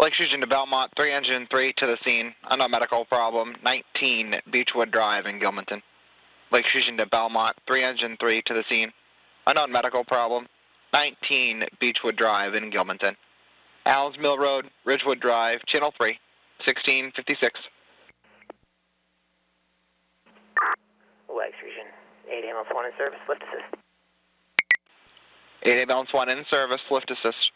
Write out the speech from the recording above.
Lake Fusion to Belmont, 3 engine 3 to the scene. Unknown medical problem, 19 Beechwood Drive in Gilmanton. Lake Fusion to Belmont, 3 engine 3 to the scene. Unknown medical problem, 19 Beechwood Drive in Gilmanton. Allens Mill Road, Ridgewood Drive, Channel 3, 1656. Lake Fusion, 8 ambulance 1 in service, lift assist. 8 ambulance 1 in service, lift assist.